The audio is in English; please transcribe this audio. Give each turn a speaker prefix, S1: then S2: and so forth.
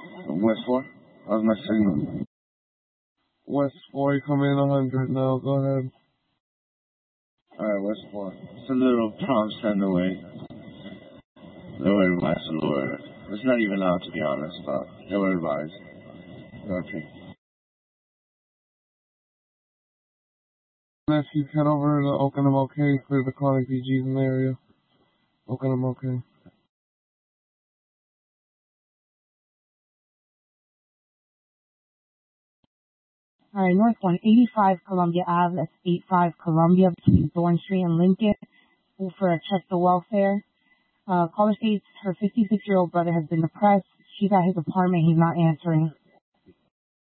S1: West 4? How's my signal?
S2: West 4, you come in 100 now. Go ahead.
S1: Alright, West 4. It's a little prompt send away. Lower advice, lower. It's not even out, to be honest, but lower advice. Lower ping.
S2: Unless you head over to Oakenham OK, clear the chronic DGs in the area. Oakenham OK.
S3: Alright, North 185 Columbia Ave, that's 85 Columbia between Thorn Street and Lincoln. For a check the welfare. Caller states her 56-year-old brother has been depressed. She's at his apartment. He's not answering.